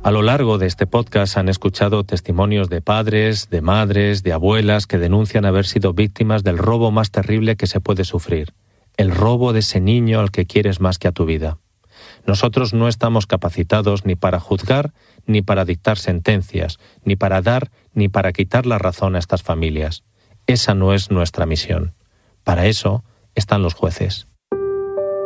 A lo largo de este podcast han escuchado testimonios de padres, de madres, de abuelas que denuncian haber sido víctimas del robo más terrible que se puede sufrir, el robo de ese niño al que quieres más que a tu vida. Nosotros no estamos capacitados ni para juzgar, ni para dictar sentencias, ni para dar, ni para quitar la razón a estas familias. Esa no es nuestra misión. Para eso están los jueces.